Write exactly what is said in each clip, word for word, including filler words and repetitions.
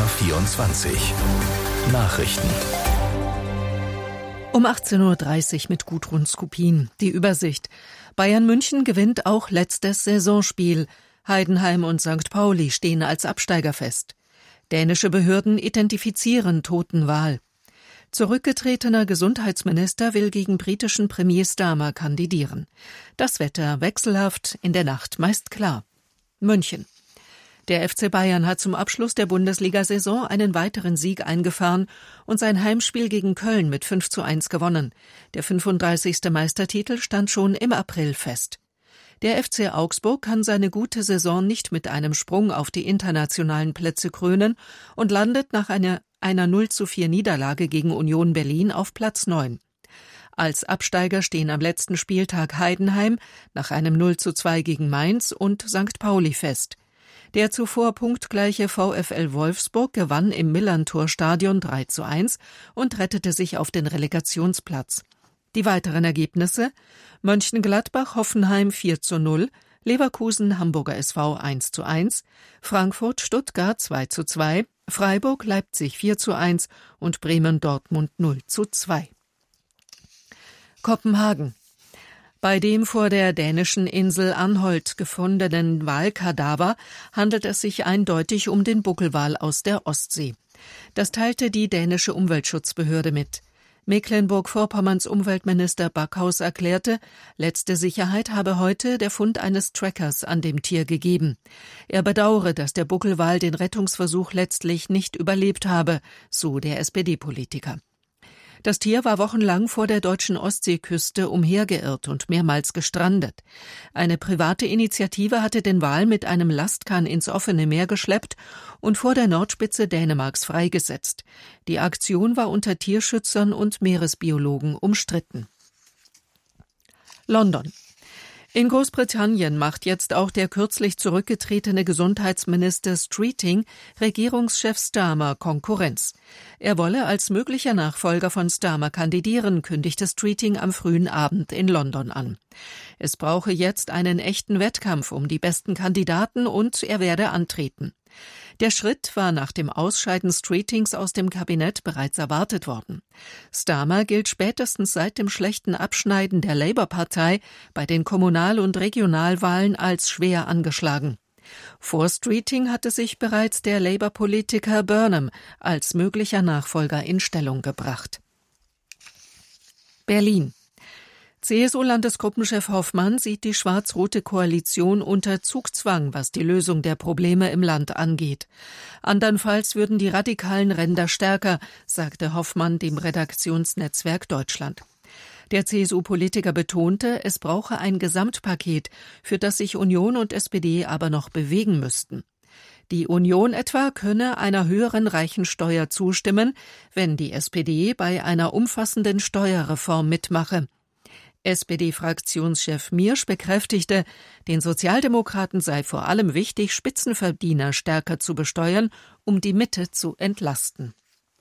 R vierundzwanzig Nachrichten. Um achtzehn Uhr dreißig mit Gudrun Skupin. Die Übersicht. Bayern München gewinnt auch letztes Saisonspiel. Heidenheim und Sankt Pauli stehen als Absteiger fest. Dänische Behörden identifizieren toten Wal. Zurückgetretener Gesundheitsminister will gegen britischen Premier Starmer kandidieren. Das Wetter wechselhaft, in der Nacht meist klar. München. Der F C Bayern hat zum Abschluss der Bundesliga-Saison einen weiteren Sieg eingefahren und sein Heimspiel gegen Köln mit fünf zu eins gewonnen. Der fünfunddreißigste Meistertitel stand schon im April fest. Der F C Augsburg kann seine gute Saison nicht mit einem Sprung auf die internationalen Plätze krönen und landet nach einer, einer null zu vier Niederlage gegen Union Berlin auf Platz neun. Als Absteiger stehen am letzten Spieltag Heidenheim nach einem null zu zwei gegen Mainz und Sankt Pauli fest. Der zuvor punktgleiche VfL Wolfsburg gewann im Millerntor-Stadion drei zu eins und rettete sich auf den Relegationsplatz. Die weiteren Ergebnisse: Mönchengladbach-Hoffenheim vier zu null, Leverkusen-Hamburger S V eins zu eins, Frankfurt-Stuttgart zwei zu zwei, Freiburg-Leipzig vier zu eins und Bremen-Dortmund null zu zwei. Kopenhagen. Bei dem vor der dänischen Insel Anholt gefundenen Walkadaver handelt es sich eindeutig um den Buckelwal aus der Ostsee. Das teilte die dänische Umweltschutzbehörde mit. Mecklenburg-Vorpommerns Umweltminister Backhaus erklärte, letzte Sicherheit habe heute der Fund eines Trackers an dem Tier gegeben. Er bedauere, dass der Buckelwal den Rettungsversuch letztlich nicht überlebt habe, so der S P D-Politiker. Das Tier war wochenlang vor der deutschen Ostseeküste umhergeirrt und mehrmals gestrandet. Eine private Initiative hatte den Wal mit einem Lastkahn ins offene Meer geschleppt und vor der Nordspitze Dänemarks freigesetzt. Die Aktion war unter Tierschützern und Meeresbiologen umstritten. London. In Großbritannien macht jetzt auch der kürzlich zurückgetretene Gesundheitsminister Streeting Regierungschef Starmer Konkurrenz. Er wolle als möglicher Nachfolger von Starmer kandidieren, kündigte Streeting am frühen Abend in London an. Es brauche jetzt einen echten Wettkampf um die besten Kandidaten und er werde antreten. Der Schritt war nach dem Ausscheiden Streetings aus dem Kabinett bereits erwartet worden. Starmer gilt spätestens seit dem schlechten Abschneiden der Labour-Partei bei den Kommunal- und Regionalwahlen als schwer angeschlagen. Vor Streeting hatte sich bereits der Labour-Politiker Burnham als möglicher Nachfolger in Stellung gebracht. Berlin. C S U-Landesgruppenchef Hoffmann sieht die schwarz-rote Koalition unter Zugzwang, was die Lösung der Probleme im Land angeht. Andernfalls würden die radikalen Ränder stärker, sagte Hoffmann dem Redaktionsnetzwerk Deutschland. Der C S U-Politiker betonte, es brauche ein Gesamtpaket, für das sich Union und S P D aber noch bewegen müssten. Die Union etwa könne einer höheren Reichensteuer zustimmen, wenn die S P D bei einer umfassenden Steuerreform mitmache. S P D-Fraktionschef Miersch bekräftigte, den Sozialdemokraten sei vor allem wichtig, Spitzenverdiener stärker zu besteuern, um die Mitte zu entlasten.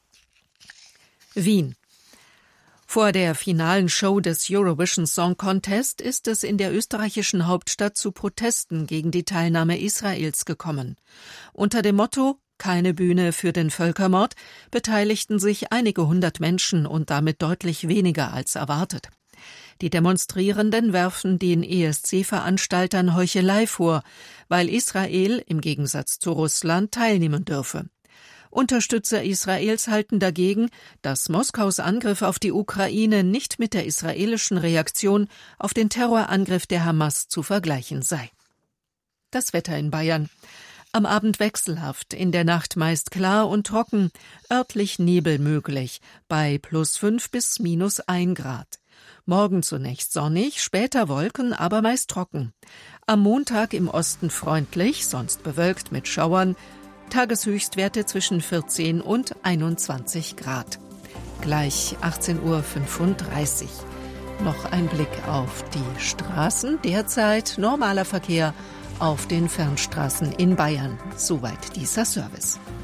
Wien. Vor der finalen Show des Eurovision Song Contest ist es in der österreichischen Hauptstadt zu Protesten gegen die Teilnahme Israels gekommen. Unter dem Motto »Keine Bühne für den Völkermord« beteiligten sich einige hundert Menschen und damit deutlich weniger als erwartet. Die Demonstrierenden werfen den E S C-Veranstaltern Heuchelei vor, weil Israel im Gegensatz zu Russland teilnehmen dürfe. Unterstützer Israels halten dagegen, dass Moskaus Angriff auf die Ukraine nicht mit der israelischen Reaktion auf den Terrorangriff der Hamas zu vergleichen sei. Das Wetter in Bayern. Am Abend wechselhaft, in der Nacht meist klar und trocken, örtlich Nebel möglich, bei plus fünf bis minus ein Grad. Morgen zunächst sonnig, später Wolken, aber meist trocken. Am Montag im Osten freundlich, sonst bewölkt mit Schauern. Tageshöchstwerte zwischen vierzehn und einundzwanzig Grad. Gleich achtzehn Uhr fünfunddreißig. Noch ein Blick auf die Straßen. Derzeit normaler Verkehr auf den Fernstraßen in Bayern. Soweit dieser Service.